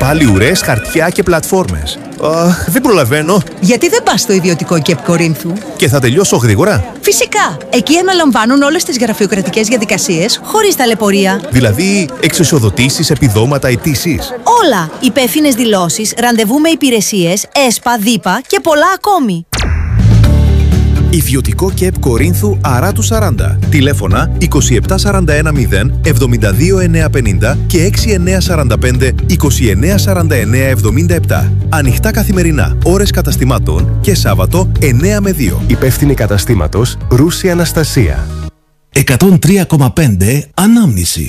Πάλι ουρές, χαρτιά και πλατφόρμες. Δεν προλαβαίνω. Γιατί δεν πας στο ιδιωτικό ΚΕΠ Κορίνθου? Και θα τελειώσω γρήγορα. Φυσικά! Εκεί αναλαμβάνουν όλες τις γραφειοκρατικές διαδικασίες χωρίς ταλαιπωρία. Δηλαδή, εξισοδοτήσεις, επιδόματα, αιτήσεις. Όλα! Υπεύθυνες δηλώσεις, ραντεβού με υπηρεσίες, ΕΣΠΑ, ΔΥΠΑ και πολλά ακόμη. Ιδιωτικό ΚΕΠ Κορίνθου Αράτου 40. Τηλέφωνα 27410 72950 και 6945 294977. Ανοιχτά καθημερινά, ώρες καταστημάτων και Σάββατο 9 με 2. Υπεύθυνη καταστήματος Ρούση Αναστασία. 103,5 Ανάμνηση.